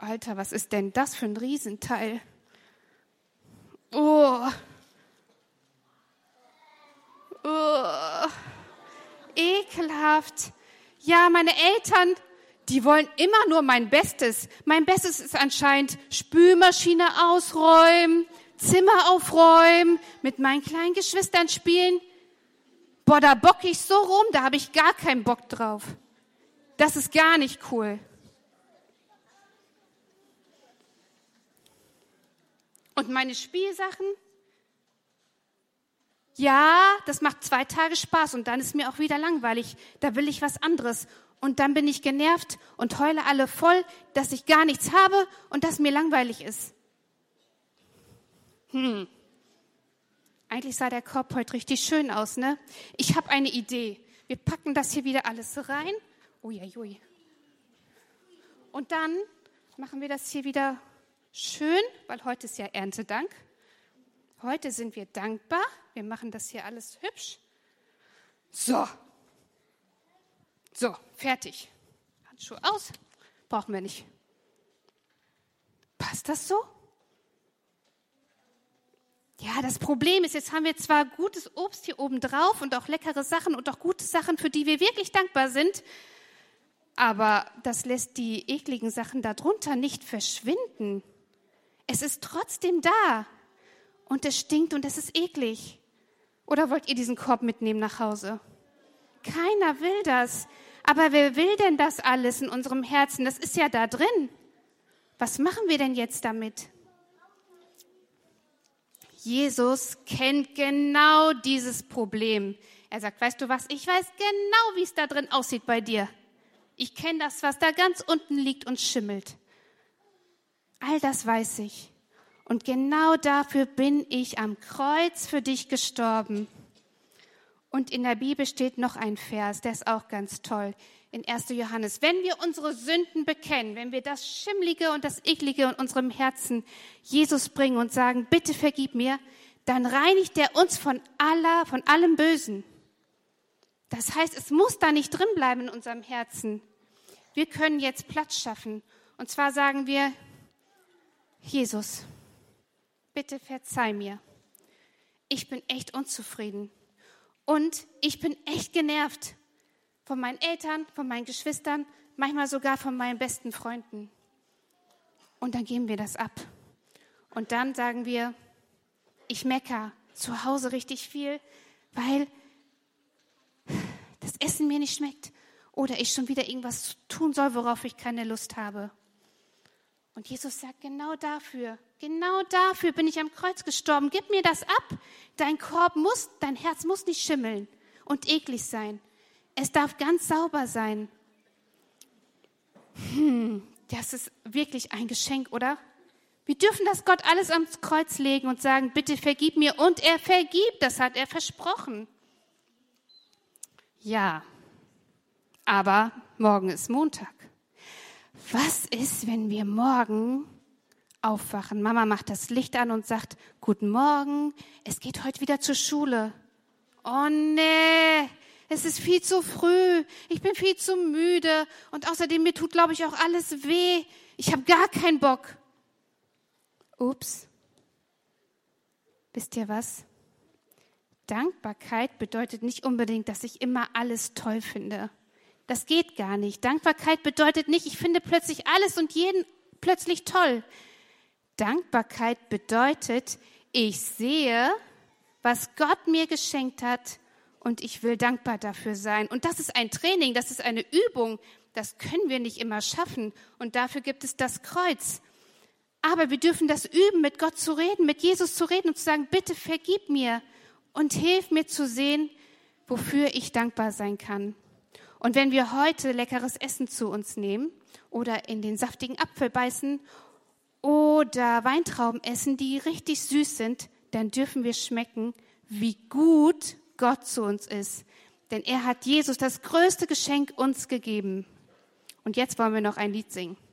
Alter, was ist denn das für ein Riesenteil? Oh. Oh. Ekelhaft. Ja, meine Eltern, die wollen immer nur mein Bestes. Mein Bestes ist anscheinend Spülmaschine ausräumen, Zimmer aufräumen, mit meinen kleinen Geschwistern spielen. Boah, da bocke ich so rum, da habe ich gar keinen Bock drauf. Das ist gar nicht cool. Und meine Spielsachen? Ja, das macht 2 Tage Spaß und dann ist mir auch wieder langweilig. Da will ich was anderes. Und dann bin ich genervt und heule alle voll, dass ich gar nichts habe und dass mir langweilig ist. Eigentlich sah der Korb heute richtig schön aus, ne? Ich habe eine Idee. Wir packen das hier wieder alles rein. Uiuiui. Und dann machen wir das hier wieder schön, weil heute ist ja Erntedank. Heute sind wir dankbar. Wir machen das hier alles hübsch. So, fertig. Handschuhe aus, brauchen wir nicht. Passt das so? Ja, das Problem ist, jetzt haben wir zwar gutes Obst hier oben drauf und auch leckere Sachen und auch gute Sachen, für die wir wirklich dankbar sind, aber das lässt die ekligen Sachen darunter nicht verschwinden. Es ist trotzdem da und es stinkt und es ist eklig. Oder wollt ihr diesen Korb mitnehmen nach Hause? Keiner will das. Aber wer will denn das alles in unserem Herzen? Das ist ja da drin. Was machen wir denn jetzt damit? Jesus kennt genau dieses Problem. Er sagt, weißt du was, ich weiß genau, wie es da drin aussieht bei dir. Ich kenne das, was da ganz unten liegt und schimmelt. All das weiß ich. Und genau dafür bin ich am Kreuz für dich gestorben. Und in der Bibel steht noch ein Vers, der ist auch ganz toll. In 1. Johannes. Wenn wir unsere Sünden bekennen, wenn wir das Schimmlige und das Eklige in unserem Herzen Jesus bringen und sagen, bitte vergib mir, dann reinigt er uns von allem Bösen. Das heißt, es muss da nicht drin bleiben in unserem Herzen. Wir können jetzt Platz schaffen. Und zwar sagen wir, Jesus, bitte verzeih mir. Ich bin echt unzufrieden. Und ich bin echt genervt von meinen Eltern, von meinen Geschwistern, manchmal sogar von meinen besten Freunden. Und dann geben wir das ab. Und dann sagen wir, ich meckere zu Hause richtig viel, weil das Essen mir nicht schmeckt oder ich schon wieder irgendwas tun soll, worauf ich keine Lust habe. Und Jesus sagt, genau dafür bin ich am Kreuz gestorben. Gib mir das ab. Dein Herz muss nicht schimmeln und eklig sein. Es darf ganz sauber sein. Das ist wirklich ein Geschenk, oder? Wir dürfen das Gott alles ans Kreuz legen und sagen, bitte vergib mir. Und er vergibt, das hat er versprochen. Ja, aber morgen ist Montag. Was ist, wenn wir morgen aufwachen? Mama macht das Licht an und sagt, guten Morgen, es geht heute wieder zur Schule. Oh nee, es ist viel zu früh, ich bin viel zu müde und außerdem mir tut, glaube ich, auch alles weh. Ich habe gar keinen Bock. Ups. Wisst ihr was? Dankbarkeit bedeutet nicht unbedingt, dass ich immer alles toll finde. Das geht gar nicht. Dankbarkeit bedeutet nicht, ich finde plötzlich alles und jeden plötzlich toll. Dankbarkeit bedeutet, ich sehe, was Gott mir geschenkt hat und ich will dankbar dafür sein. Und das ist ein Training, das ist eine Übung. Das können wir nicht immer schaffen und dafür gibt es das Kreuz. Aber wir dürfen das üben, mit Gott zu reden, mit Jesus zu reden und zu sagen, bitte vergib mir und hilf mir zu sehen, wofür ich dankbar sein kann. Und wenn wir heute leckeres Essen zu uns nehmen oder in den saftigen Apfel beißen oder Weintrauben essen, die richtig süß sind, dann dürfen wir schmecken, wie gut Gott zu uns ist. Denn er hat Jesus das größte Geschenk uns gegeben. Und jetzt wollen wir noch ein Lied singen.